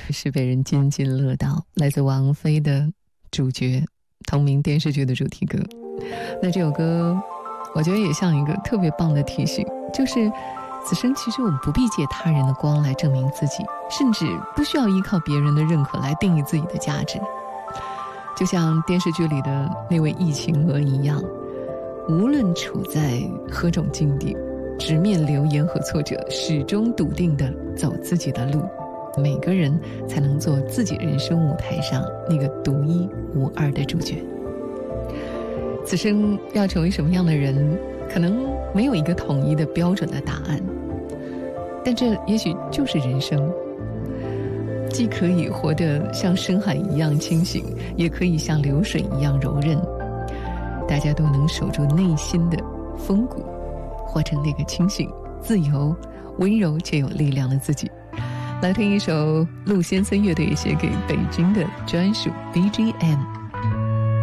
是被人津津乐道，来自王菲的《主角》，同名电视剧的主题歌。那这首歌我觉得也像一个特别棒的提醒，就是此生其实我们不必借他人的光来证明自己，甚至不需要依靠别人的认可来定义自己的价值。就像电视剧里的那位易晴娥一样，无论处在何种境地，直面流言和挫折，始终笃定地走自己的路，每个人才能做自己人生舞台上那个独一无二的主角。此生要成为什么样的人，可能没有一个统一的标准的答案，但这也许就是人生，既可以活得像深海一样清醒，也可以像流水一样柔韧。大家都能守住内心的风骨，活成那个清醒、自由、温柔且有力量的自己。来听一首陆先生乐队写给北京的专属 BGM。